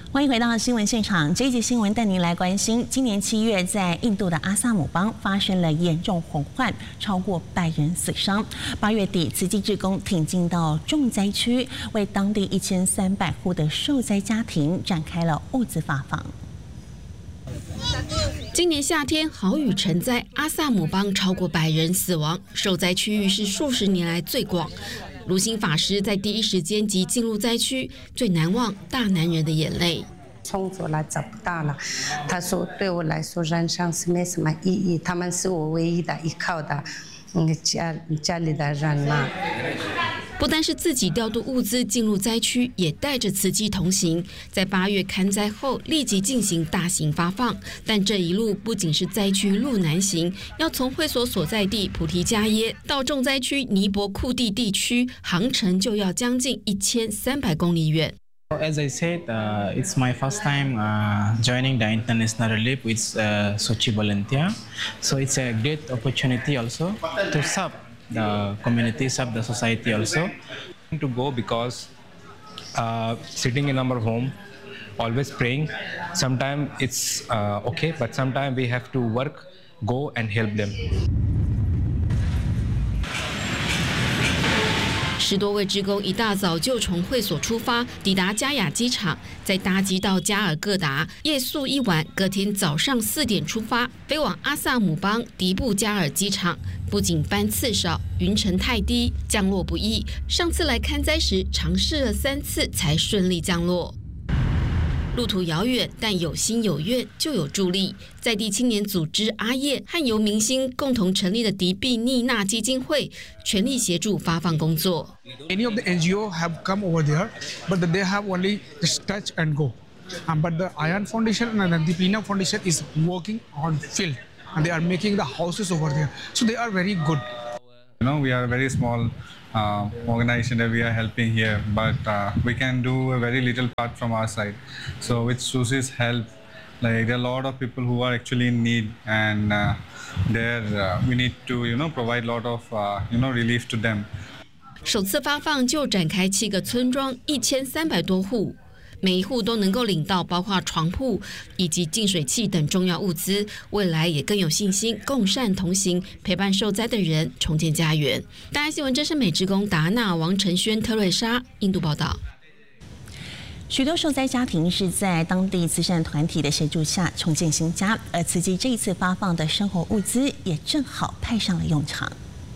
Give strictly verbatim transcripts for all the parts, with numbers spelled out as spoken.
欢迎回到新闻现场。这一集新闻带您来关心：今年七月，在印度的阿萨姆邦发生了严重洪患，超过百人死伤。八月底，慈济志工挺进到重灾区，为当地一千三百户的受灾家庭展开了物资发放。 今年夏天豪雨成灾，阿萨姆邦超过百人死亡，受灾区域是数十年来最广。卢兴法师在第一时间即进入灾区，最难忘大男人的眼泪。 冲走了，找不到了。他说：“对我来说，人生是没什么意义，他们是我唯一的依靠的，嗯，家家里的人嘛。” 不单是自己调度物资进入灾区，也带着慈济同行。在八月勘灾后，立即进行大型发放。但这一路不仅是灾区路难行，要从会所所在地菩提迦耶到重灾区尼泊库地地区，航程就要将近一千三百公里远。 As I said, uh, it's my first time uh, joining the international relief with uh, Sochi volunteer. So it's a great opportunity also to serve the community, serve the society also. To go because uh, sitting in our home, always praying. Sometimes it's uh, okay, but sometimes we have to work, go and help them. 十多位志工一大早就从会所出发，抵达加雅机场，再搭机到加尔各答，夜宿一晚，隔天早上四点出发，飞往阿萨姆邦迪布加尔机场。不仅班次少，云层太低，降落不易。上次来勘灾时，尝试了三次才顺利降落。路途遥远，但有心有愿就有助力。在地青年组织阿叶和由明星共同成立的迪碧妮娜基金会，全力协助发放工作。 Many of the N G O have come over there, but they have only just touch and go. Um, but the Ayan Foundation and the Dipina Foundation is working on field, and they are making the houses over there. So they are very good. You know, we are a very small uh, organization that we are helping here, but uh, we can do a very little part from our side. So with Susie's help, like there are a lot of people who are actually in need, and uh, there uh, we need to, you know, provide a lot of, uh, you know, relief to them. 首次发放就展开七个村庄，一千三百多户。每一户都能够领到包括床铺以及净水器等重要物资，未来也更有信心共善同行，陪伴受灾的人重建家园。大爱新闻真善美职工达纳、王承轩、特瑞莎，印度报道。 许多受灾家庭是在当地慈善团体的协助下重建新家，而慈济这一次发放的生活物资也正好派上了用场。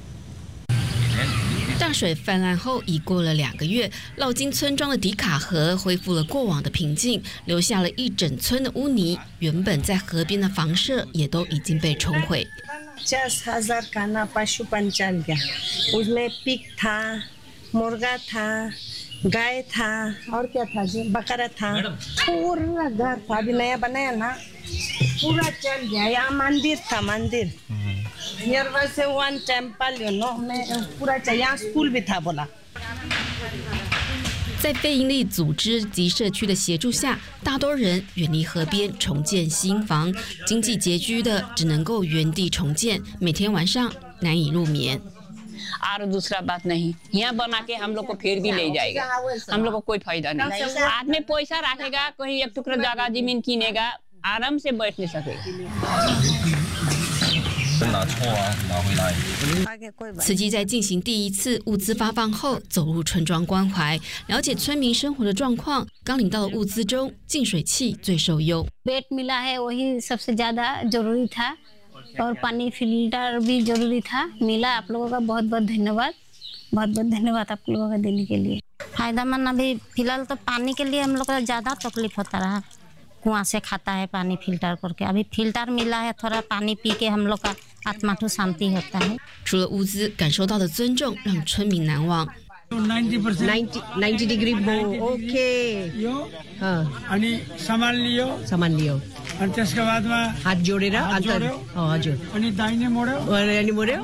大水泛滥后，已过了两个月，绕经村庄的迪卡河恢复了过往的平静，留下了一整村的污泥。原本在河边的房舍也都已经被冲毁。 पचास हजार खाना पशु पंचाल गया, उसमें पिग था, मुर्गा था, गाय था और क्या था जी, बकरा था, पूरा घर था, अभी नया बनाया ना, पूरा चल गया। यहाँ मंदिर था, मंदिर Here was a one temple, you know, पूरा चाहिए, यहाँ स्कूल भी था बोला。 在非营利组织及社区的协助下，大多人远离河边重建新房，经济拮据的只能够原地重建，每天晚上难以入眠。 और दूसरा बात नहीं, यहाँ बना के हम लोग को फिर भी ले जाएगा, हम लोग को कोई फायदा नहीं। आदमी पैसा रखेगा, कहीं एक टुकड़ा जगह जमीन किनेगा, आराम से बैठ नहीं सकेगा। 慈济在进行第一次物资发放后，走入村庄关怀，了解村民生活的状况。刚领到的物资中，净水器最受用。 बेड मिला है वही सबसे ज्यादा जरूरी था, और पानी फिल्टर भी जरूरी था, मिला। आप लोगों का बहुत बहुत धन्यवाद, बहुत बहुत धन्यवाद आप लोगों का देने के लिए। फायदेमंद अभी फिलहाल तो पानी के लिए हम लोग का ज्यादा तकलीफ होता रहा, कुआं से खाता है पानी फिल्टर करके, अभी फिल्टर मिला है, थोड़ा पानी पी के हम लोग का आत्मा को शांति होता है। 除了物资，感受到的尊重让村民难忘。 ninety percent ninety ninety degree bow okay हाँ आणि सामान लियो सामान लियो आणि त्यसका बादमा हात जोडेर अन्तर हजुर अनि दाहिने मोड्यो अनि मोड्यो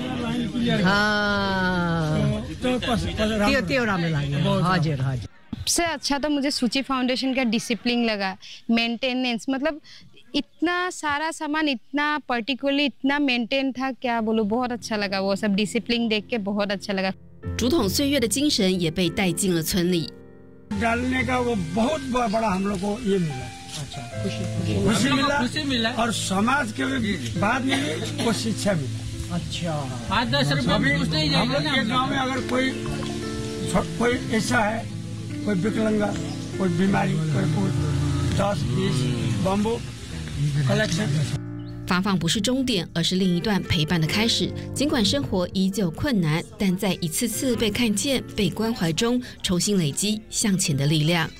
हाँ त्यो त्यो राम्रो लाग्यो हजुर हजुर। सबसे अच्छा तो मुझे सूची फाउंडेशन का डिसिप्लिन लगा, मेंटेनेंस, मतलब इतना सारा सामान इतना पर्टिकुलरली इतना मेंटेन था, क्या बोलूं, बहुत अच्छा लगा। वो सब डिसिप्लिन देख के बहुत अच्छा लगा। 竹筒岁月的精神也被带进了村里。 डालने का वो बहुत बड़ा हम लोग को ये मिला। अच्छा, खुशी खुशी मिला, खुशी मिला और समाज के बाद में भी वो शिक्षा मिला। अच्छा, पाँच दस रुपये कुछ नहीं जाएगा ना। हम लोग के गाँव में अगर कोई कोई ऐसा है, कोई विकलांगा, कोई बीमारी, कोई दस बीस बम्बू कलेक्शन。 发放不是终点，而是另一段陪伴的开始。尽管生活依旧困难，但在一次次被看见、被关怀中，重新累积向前的力量。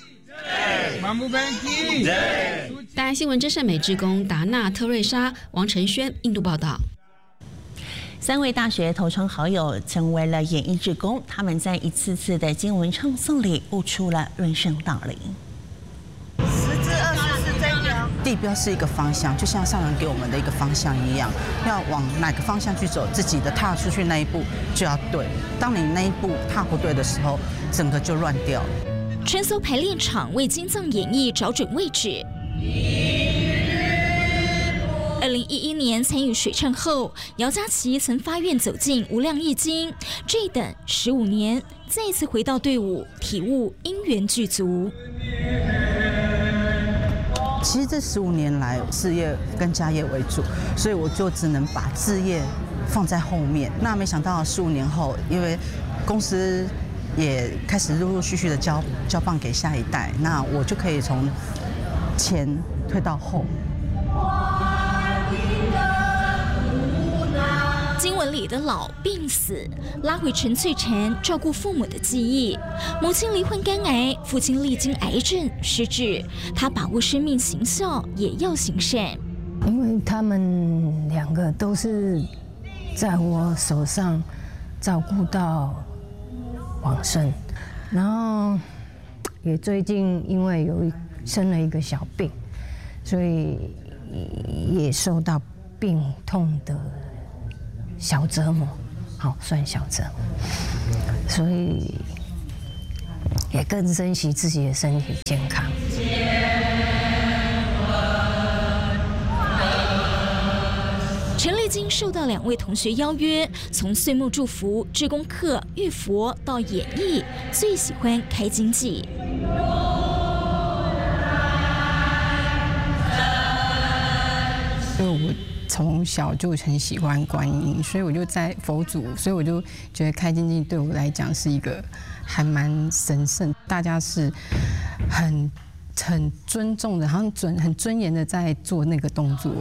大爱新闻真善美志工达纳特瑞莎、王晨轩印度报道。 三位大学头称好友，成为了演艺志工。他们在一次次的经文唱诵里，悟出了人生道理。 十至二十是这条。地标是一个方向，就像上人给我们的一个方向一样，要往哪个方向去走，自己的踏出去那一步就要对。当你那一步踏不对的时候，整个就乱掉了。 穿梭排练场为金藏演艺找准位置。二零一一年参与水唱后，姚嘉琪曾发愿走进无量易经，这一等十五年，再一次回到队伍，体悟因缘具足。 其实这十五年来，事业跟家业为主，所以我就只能把事业放在后面。那没想到十五年后，因为公司也开始陆陆续续的交交棒给下一代，那我就可以从前推到后。 经文里的老病死，拉回陈翠婵照顾父母的记忆。母亲罹患肝癌，父亲历经癌症失智，他把握生命行孝，也要行善。 因为他们两个都是在我手上照顾到往生，然后也最近因为有一生了一个小病，所以也受到病痛的小折磨，好算小折磨，所以也更珍惜自己的身体健康。 陈丽晶受到两位同学邀约，从岁末祝福、志工课、浴佛到演艺，最喜欢开经济。 因为我从小就很喜欢观音，所以我就在佛祖，所以我就觉得开经济对我来讲是一个还蛮神圣，大家是很很尊重的，好像尊很尊严的在做那个动作。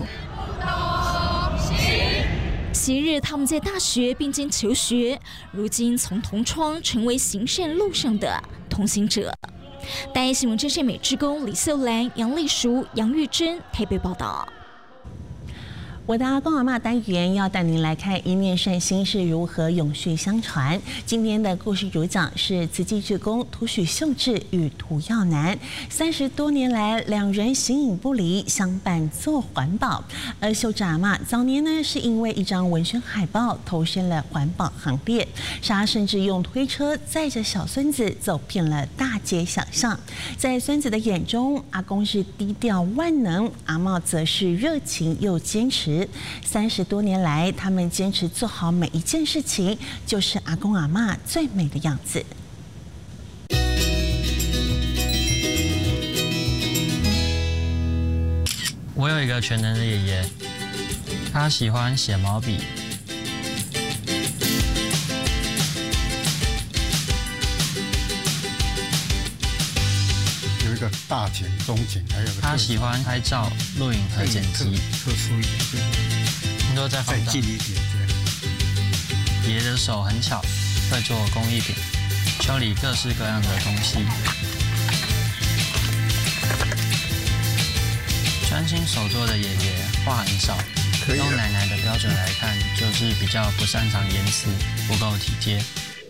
昔日他们在大学并肩求学，如今从同窗成为行善路上的同行者。大爱新闻真善美志工李秀兰、杨丽淑、杨玉珍台北报道。 我的阿公阿嬷单元要带您来看一念善心是如何永续相传。今天的故事主讲是慈济志工涂许秀智与涂耀南，三十多年来两人形影不离，相伴做环保。而秀智阿嬷早年呢是因为一张文宣海报投身了环保行列，她甚至用推车载着小孙子走遍了大街小巷。在孙子的眼中，阿公是低调万能，阿嬷则是热情又坚持。三十多年来，他们坚持做好每一件事情，就是阿公阿嬷最美的样子。 我有一个全能的爷爷，他喜欢写毛笔。 有一个大景、中景，还有个他喜欢拍照、录影和剪辑， 特殊一点， 你都在放大， 再近一点这样。 爷爷的手很巧，会做工艺品，修理各式各样的东西。专心手做的爷爷话很少，用奶奶的标准来看，就是比较不擅长言辞，不够体贴。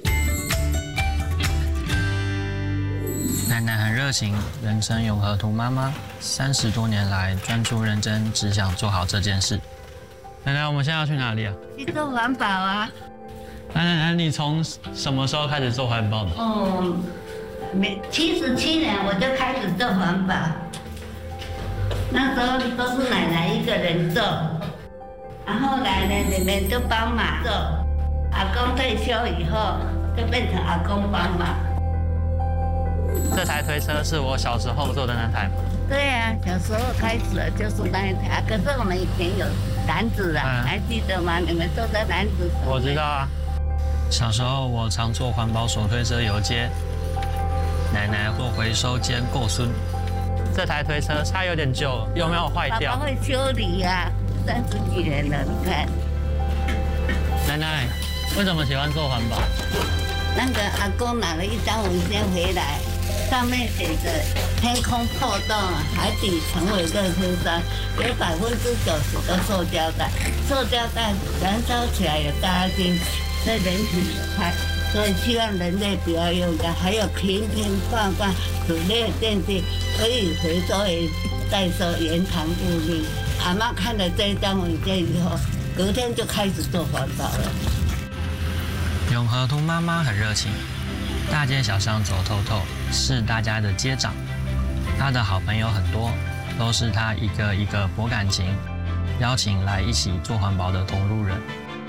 奶奶很热情，人称永和涂妈妈，三十多年来专注认真，只想做好这件事。奶奶，我们现在要去哪里啊？ 去做环保啊！ 奶奶，你从什么时候开始做环保的？ 哦，没七十七年我就开始做环保，那时候都是奶奶一个人做，然后奶奶妹妹就帮忙做，阿公退休以后就变成阿公帮忙。 这台推车是我小时候坐的那台吗？ 对呀、啊，小时候开始了就是那一台，可是我们以前有篮子啊，嗯、还记得吗？你们坐在篮子上。 我知道啊。小时候我常坐环保手推车游街，奶奶做回收兼过孙。这台推车它有点旧，有没有坏掉？ 爸爸会修理呀、啊，三十几年了，你看。 奶奶，为什么喜欢做环保？ 那个阿公拿了一张文件回来。上面写着“天空破洞，海底成为热空山，有百分之九十的塑胶袋，塑胶袋燃烧起来有大金，对人体有害，所以希望人类不要用它。还有瓶瓶罐罐、纸类电器可以回收也再收，延长物力。阿妈看了这一张文件以后，隔天就开始做环保了。 永和图妈妈很热情。大街小巷走透透，是大家的街长。他的好朋友很多，都是他一个一个博感情，邀请来一起做环保的同路人。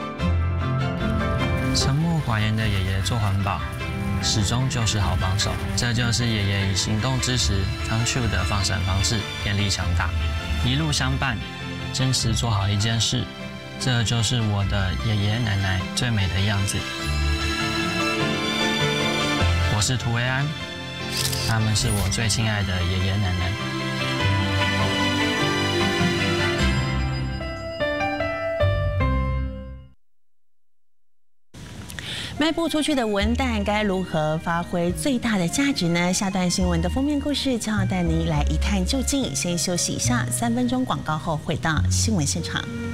沉默寡言的爷爷做环保，始终就是好帮手。这就是爷爷以行动支持康秀的放闪方式，便利强大，一路相伴，坚持做好一件事。这就是我的爷爷奶奶最美的样子。我是涂维安，他们是我最亲爱的爷爷奶奶。 卖不出去的文旦该如何发挥最大的价值呢？下段新闻的封面故事就要带您来一探究竟。先休息一下，三分钟广告后回到新闻现场。